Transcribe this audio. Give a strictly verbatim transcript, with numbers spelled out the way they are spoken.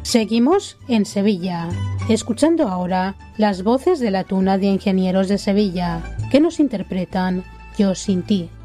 Seguimos en Sevilla, escuchando ahora las voces de la Tuna de Ingenieros de Sevilla, que nos interpretan Yo sin ti.